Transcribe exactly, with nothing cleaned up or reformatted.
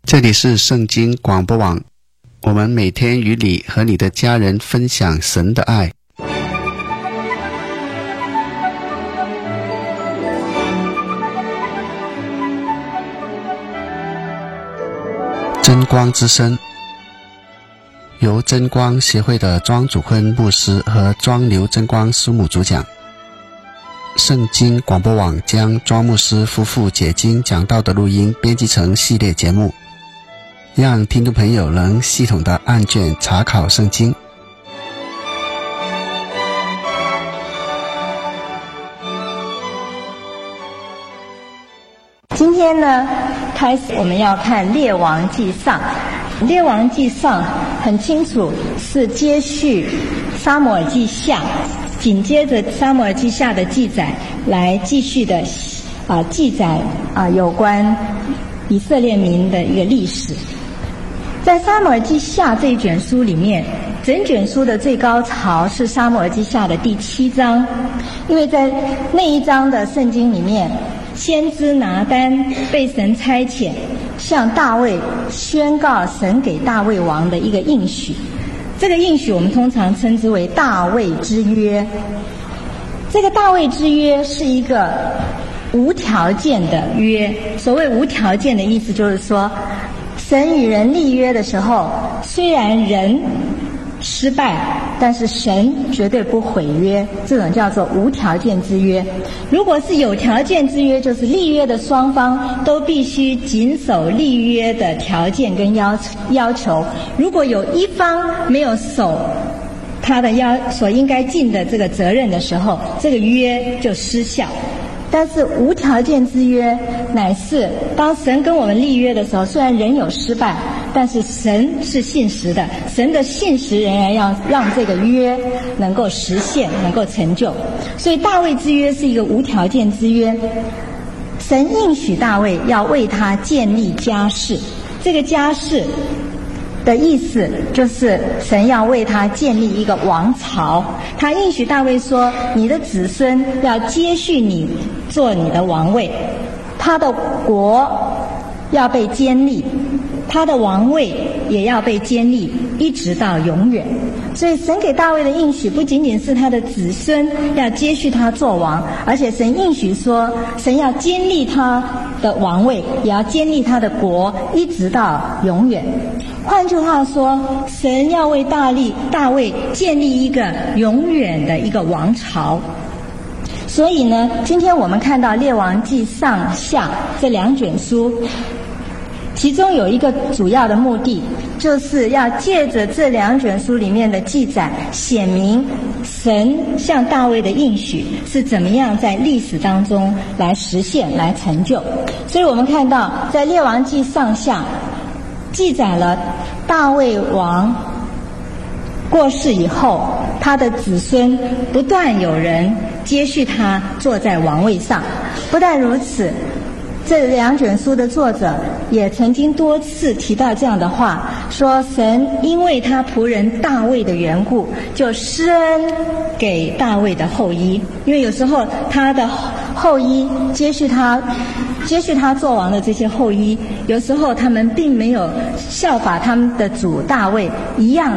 这里是圣经广播网，我们每天与你和你的家人分享神的爱。真光之声，由真光协会的庄祖坤牧师和庄刘真光师母主讲。圣经广播网将庄牧师夫妇解经讲道的录音编辑成系列节目，让听众朋友能系统的按卷查考圣经。 今天呢，开始我们要看列王纪上。列王纪上很清楚是接续撒母耳记下，紧接着撒母耳记下的记载来继续的啊、呃、记载啊、呃、有关以色列民的一个历史。在撒母耳记下这一卷书里面，整卷书的最高潮是撒母耳记下的第七章，因为在那一章的圣经里面，先知拿单被神差遣向大卫宣告神给大卫王的一个应许，这个应许我们通常称之为大卫之约。这个大卫之约是一个无条件的约，所谓无条件的意思就是说，神与人立约的时候，虽然人失败，但是神绝对不毁约，这种叫做无条件之约。如果是有条件之约，就是立约的双方都必须谨守立约的条件跟要要求。如果有一方没有守他的要所应该尽的这个责任的时候，这个约就失效。但是无条件之约乃是当神跟我们立约的时候，虽然人有失败，但是神是信实的，神的信实仍然要让这个约能够实现，能够成就。所以大卫之约是一个无条件之约，神应许大卫要为他建立家室，这个家室的意思就是神要为他建立一个王朝。他应许大卫说，你的子孙要接续你做你的王位，他的国要被坚立，他的王位也要被坚立，一直到永远。所以神给大卫的应许不仅仅是他的子孙要接续他做王，而且神应许说，神要坚立他的王位，也要坚立他的国，一直到永远。换句话说，神要为大力大卫建立一个永远的一个王朝。所以呢，今天我们看到列王纪上下这两卷书，其中有一个主要的目的，就是要借着这两卷书里面的记载，显明神向大卫的应许是怎么样在历史当中来实现、来成就。所以我们看到，在列王纪上下记载了大卫王过世以后，他的子孙不断有人接续他坐在王位上。不但如此，这两卷书的作者也曾经多次提到这样的话，说神因为他仆人大卫的缘故，就施恩给大卫的后裔。因为有时候他的后裔接续他接续他做王的这些后裔，有时候他们并没有效法他们的主大卫一样